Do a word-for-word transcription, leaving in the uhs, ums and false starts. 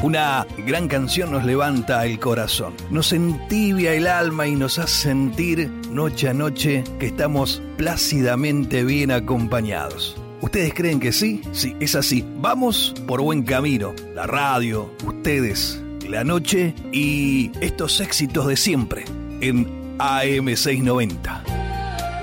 Una gran canción nos levanta el corazón, nos entibia el alma y nos hace sentir noche a noche que estamos plácidamente bien acompañados. ¿Ustedes creen que sí? Sí, es así. Vamos por buen camino. La radio, ustedes, la noche y estos éxitos de siempre en A M seiscientos noventa.